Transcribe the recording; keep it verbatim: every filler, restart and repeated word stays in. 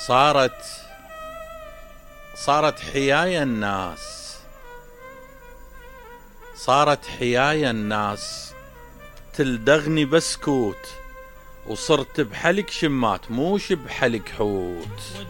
صارت صارت حيايا الناس صارت حيايا الناس تلدغني بسكوت، وصرت بحلق شمات موش بحلق حوت.